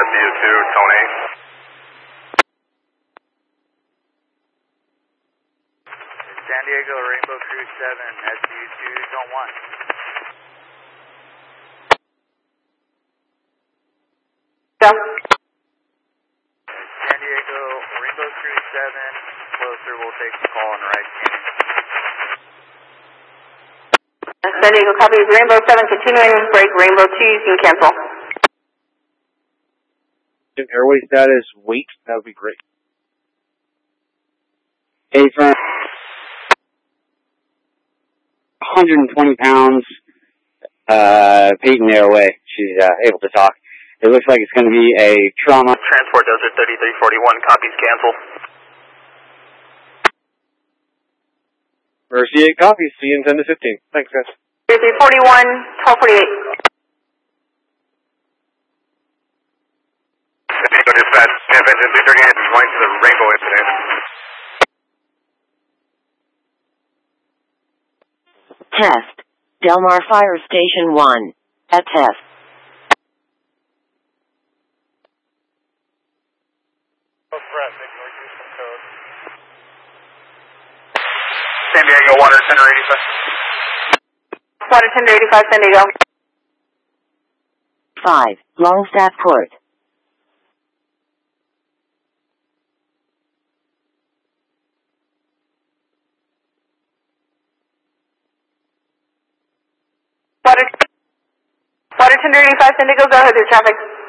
SU2, Tony. San Diego, Rainbow Crew 7, SU2, Zone 1. Yeah. San Diego, Rainbow Crew 7, closer, we'll take the call on right scanning. San Diego, copy. Rainbow 7, continuing break. Rainbow 2, you can cancel. Airway status, weight, that would be great. A-firm, 120 pounds, Peyton Airway. She's able to talk. It looks like it's going to be a trauma. Transport Desert 3341, copies cancel. Mercy 8 copies, see you in 10 to 15. Thanks, guys. 3341, 1248. San Diego Dispatch, Camp Engine 338 is going to the Rainbow incident. Test. Del Mar Fire Station 1. At test. San Diego, water tender 85. Water tender 85, San Diego. 5. Longstaff Court. Water tender 85, San Diego, go ahead with traffic.